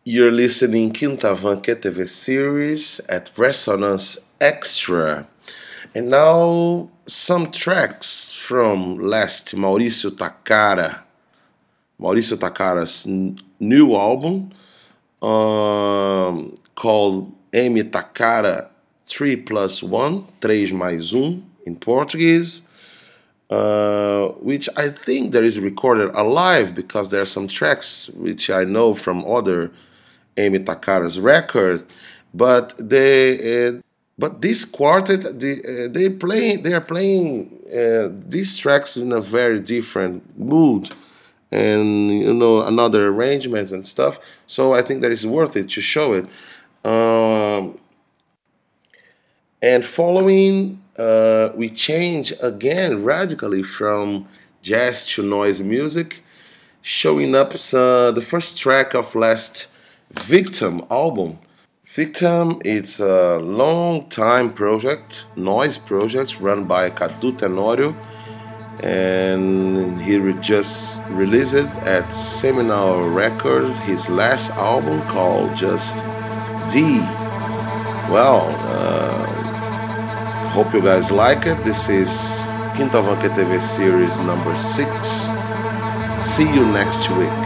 You're listening Quintavan TV series at Resonance Extra. And now some tracks from last Mauricio Takara's new album called M Takara 3 plus 1, 3 mais 1 in Portuguese, which I think that is recorded alive because there are some tracks which I know from other Amy Takara's record, but this quartet they are playing these tracks in a very different mood and another arrangements and stuff. So I think that is worth it to show it. Um, and following, we change again radically from jazz to noise music, showing up the first track of last Victim album. Victim is a long time project, noise project run by Cadu Tenorio, and just released it at Seminal Records his last album called Just D. Well, hope you guys like it. This is Quinta Van TV series number 6. See you next week.